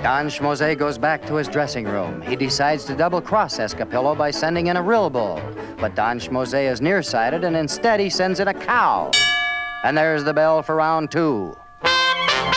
Don Schmose goes back to his dressing room. He decides to double-cross Escapillo by sending in a real bull. But Don Schmose is nearsighted, and instead he sends in a cow. And there's the bell for round 2.